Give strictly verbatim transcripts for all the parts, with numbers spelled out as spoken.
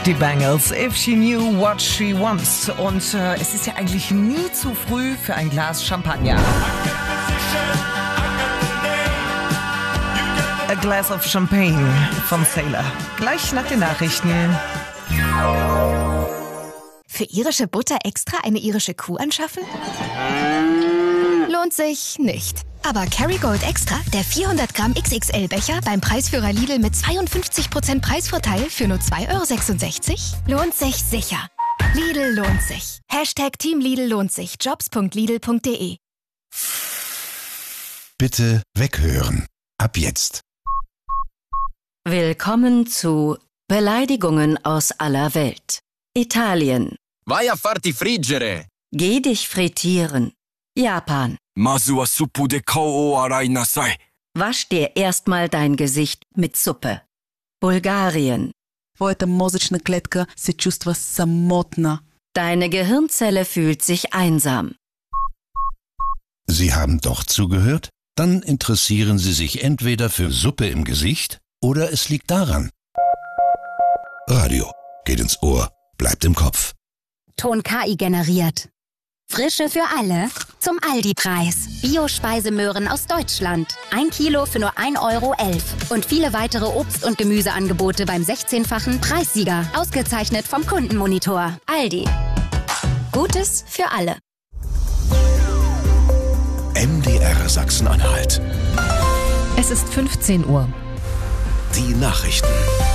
Die Bangles, If She Knew What She Wants. Und äh, es ist ja eigentlich nie zu früh für ein Glas Champagner. A Glass of Champagne von Sailor. Gleich nach den Nachrichten. Für irische Butter extra eine irische Kuh anschaffen? Lohnt sich nicht. Aber Kerrygold Extra, der vierhundert Gramm X X L-Becher beim Preisführer Lidl mit zweiundfünfzig Prozent Preisvorteil für nur zwei Euro sechsundsechzig, lohnt sich sicher. Lidl lohnt sich. Hashtag Team Lidl lohnt sich. jobs punkt lidl punkt de. Bitte weghören. Ab jetzt. Willkommen zu Beleidigungen aus aller Welt. Italien. Vai a farti friggere. Geh dich frittieren. Japan. Masu wa suppu de kao o arai nasai. Wasch dir erstmal dein Gesicht mit Suppe. Bulgarien. Твоята мозъчна клетка се чувства самотна. Deine Gehirnzelle fühlt sich einsam. Sie haben doch zugehört? Dann interessieren Sie sich entweder für Suppe im Gesicht oder es liegt daran. Radio geht ins Ohr, bleibt im Kopf. Ton K I generiert. Frische für alle zum Aldi-Preis. Bio-Speisemöhren aus Deutschland. Ein Kilo für nur ein Euro elf. Und viele weitere Obst- und Gemüseangebote beim sechzehnfachen Preissieger. Ausgezeichnet vom Kundenmonitor. Aldi. Gutes für alle. M D R Sachsen-Anhalt. Es ist fünfzehn Uhr. Die Nachrichten.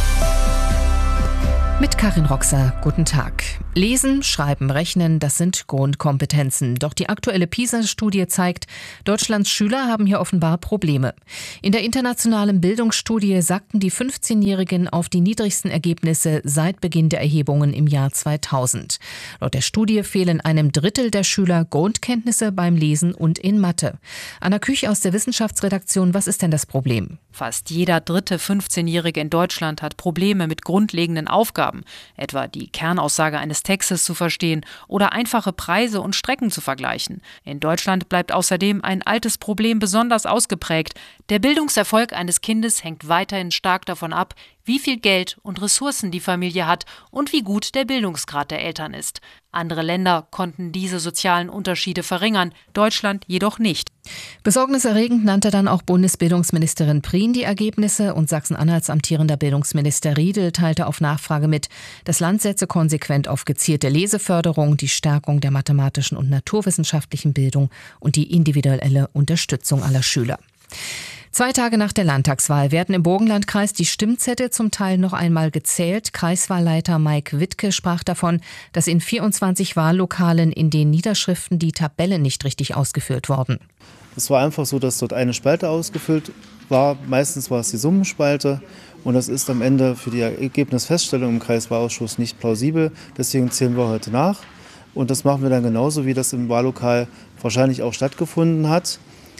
Mit Karin Roxer, guten Tag. Lesen, Schreiben, Rechnen, das sind Grundkompetenzen. Doch die aktuelle PISA-Studie zeigt, Deutschlands Schüler haben hier offenbar Probleme. In der internationalen Bildungsstudie sackten die fünfzehnjährigen auf die niedrigsten Ergebnisse seit Beginn der Erhebungen im Jahr zweitausend. Laut der Studie fehlen einem Drittel der Schüler Grundkenntnisse beim Lesen und in Mathe. Anna Küch aus der Wissenschaftsredaktion, was ist denn das Problem? Fast jeder dritte fünfzehnjährige in Deutschland hat Probleme mit grundlegenden Aufgaben, etwa die Kernaussage eines Textes zu verstehen oder einfache Preise und Strecken zu vergleichen. In Deutschland bleibt außerdem ein altes Problem besonders ausgeprägt. Der Bildungserfolg eines Kindes hängt weiterhin stark davon ab, wie viel Geld und Ressourcen die Familie hat und wie gut der Bildungsgrad der Eltern ist. Andere Länder konnten diese sozialen Unterschiede verringern, Deutschland jedoch nicht. Besorgniserregend nannte dann auch Bundesbildungsministerin Prien die Ergebnisse und Sachsen-Anhalts amtierender Bildungsminister Riedel teilte auf Nachfrage mit, das Land setze konsequent auf gezielte Leseförderung, die Stärkung der mathematischen und naturwissenschaftlichen Bildung und die individuelle Unterstützung aller Schüler. Zwei Tage nach der Landtagswahl werden im Burgenlandkreis die Stimmzettel zum Teil noch einmal gezählt. Kreiswahlleiter Mike Wittke sprach davon, dass in vierundzwanzig Wahllokalen in den Niederschriften die Tabellen nicht richtig ausgefüllt wurden. Es war einfach so, dass dort eine Spalte ausgefüllt war. Meistens war es die Summenspalte. Und das ist am Ende für die Ergebnisfeststellung im Kreiswahlausschuss nicht plausibel. Deswegen zählen wir heute nach. Und das machen wir dann genauso, wie das im Wahllokal wahrscheinlich auch stattgefunden hat.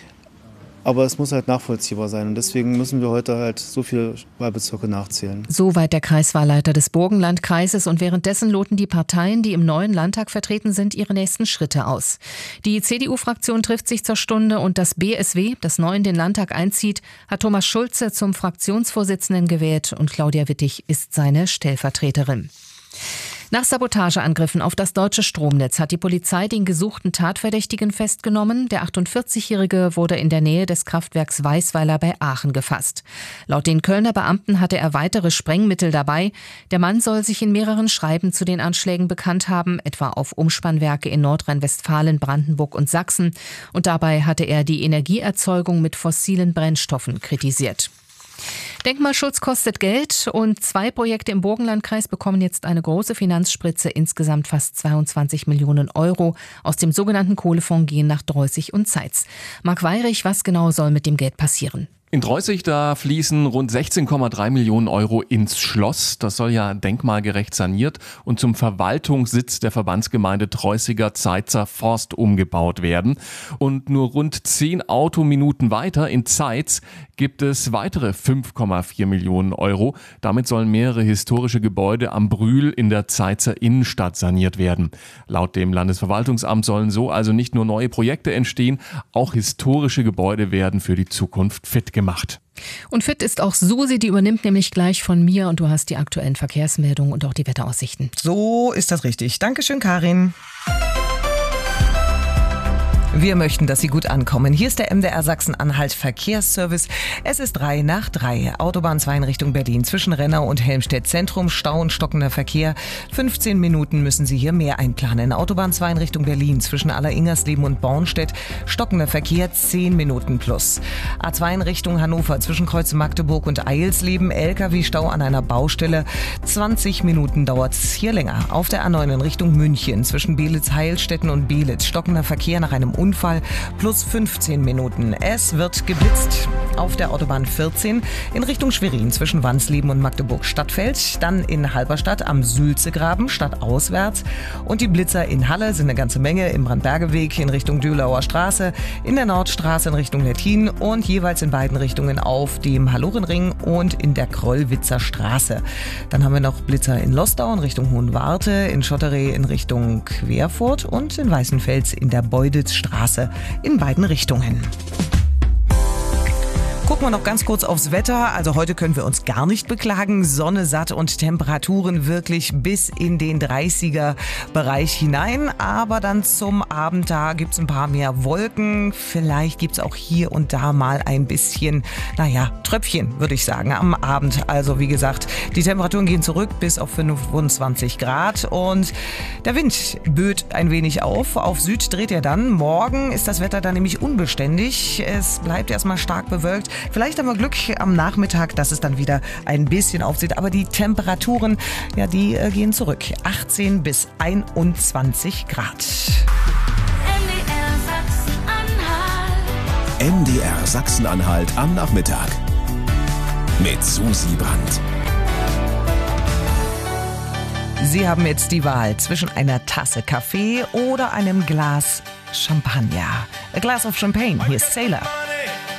Aber es muss halt nachvollziehbar sein und deswegen müssen wir heute halt so viele Wahlbezirke nachzählen. Soweit der Kreiswahlleiter des Burgenlandkreises und währenddessen loten die Parteien, die im neuen Landtag vertreten sind, ihre nächsten Schritte aus. Die C D U-Fraktion trifft sich zur Stunde und das B S W, das neu in den Landtag einzieht, hat Thomas Schulze zum Fraktionsvorsitzenden gewählt und Claudia Wittig ist seine Stellvertreterin. Nach Sabotageangriffen auf das deutsche Stromnetz hat die Polizei den gesuchten Tatverdächtigen festgenommen. Der achtundvierzig-Jährige wurde in der Nähe des Kraftwerks Weißweiler bei Aachen gefasst. Laut den Kölner Beamten hatte er weitere Sprengmittel dabei. Der Mann soll sich in mehreren Schreiben zu den Anschlägen bekannt haben, etwa auf Umspannwerke in Nordrhein-Westfalen, Brandenburg und Sachsen. Und dabei hatte er die Energieerzeugung mit fossilen Brennstoffen kritisiert. Denkmalschutz kostet Geld und zwei Projekte im Burgenlandkreis bekommen jetzt eine große Finanzspritze. Insgesamt fast zweiundzwanzig Millionen Euro aus dem sogenannten Kohlefonds gehen nach Dreußig und Zeitz. Marc Weyrich, was genau soll mit dem Geld passieren? In Dreußig, da fließen rund sechzehn Komma drei Millionen Euro ins Schloss. Das soll ja denkmalgerecht saniert und zum Verwaltungssitz der Verbandsgemeinde Dreußiger Zeitzer Forst umgebaut werden. Und nur rund zehn Autominuten weiter in Zeitz gibt es weitere fünf Komma vier Millionen Euro. Damit sollen mehrere historische Gebäude am Brühl in der Zeitzer Innenstadt saniert werden. Laut dem Landesverwaltungsamt sollen so also nicht nur neue Projekte entstehen, auch historische Gebäude werden für die Zukunft fit gemacht. gemacht. Und fit ist auch Susi, die übernimmt nämlich gleich von mir und du hast die aktuellen Verkehrsmeldungen und auch die Wetteraussichten. So ist das richtig. Dankeschön, Karin. Wir möchten, dass Sie gut ankommen. Hier ist der M D R Sachsen-Anhalt Verkehrsservice. Es ist drei nach drei. Autobahn zwei in Richtung Berlin zwischen Rennau und Helmstedt Zentrum. Stau und stockender Verkehr. fünfzehn Minuten müssen Sie hier mehr einplanen. Autobahn zwei in Richtung Berlin zwischen Aller-Ingersleben und Bornstedt. Stockender Verkehr zehn Minuten plus. A zwei in Richtung Hannover zwischen Kreuz Magdeburg und Eilsleben. L K W-Stau an einer Baustelle. zwanzig Minuten dauert es hier länger. Auf der A neun in Richtung München zwischen Belitz-Heilstätten und Belitz. Stockender Verkehr nach einem Unfall plus fünfzehn Minuten. Es wird geblitzt auf der Autobahn vierzehn in Richtung Schwerin zwischen Wansleben und Magdeburg-Stadtfeld. Dann in Halberstadt am Sülzegraben stadtauswärts. Und die Blitzer in Halle sind eine ganze Menge im Brandbergeweg in Richtung Dölauer Straße, in der Nordstraße in Richtung Lettin und jeweils in beiden Richtungen auf dem Hallorenring und in der Krollwitzer Straße. Dann haben wir noch Blitzer in Lostau in Richtung Hohenwarte, in Schotteree in Richtung Querfurt und in Weißenfels in der Beuditzstraße in beiden Richtungen. Gucken wir noch ganz kurz aufs Wetter. Also heute können wir uns gar nicht beklagen. Sonne satt und Temperaturen wirklich bis in den dreißiger-Bereich hinein. Aber dann zum Abend, da gibt es ein paar mehr Wolken. Vielleicht gibt es auch hier und da mal ein bisschen, naja, Tröpfchen, würde ich sagen, am Abend. Also wie gesagt, die Temperaturen gehen zurück bis auf fünfundzwanzig Grad. Und der Wind böet ein wenig auf. Auf Süd dreht er dann. Morgen ist das Wetter dann nämlich unbeständig. Es bleibt erstmal stark bewölkt. Vielleicht haben wir Glück am Nachmittag, dass es dann wieder ein bisschen aufzieht. Aber die Temperaturen, ja, die äh, gehen zurück. achtzehn bis einundzwanzig Grad. M D R Sachsen-Anhalt am Nachmittag. Mit Susi Brandt. Sie haben jetzt die Wahl zwischen einer Tasse Kaffee oder einem Glas Champagner. A glass of champagne. Hier ist Sailor.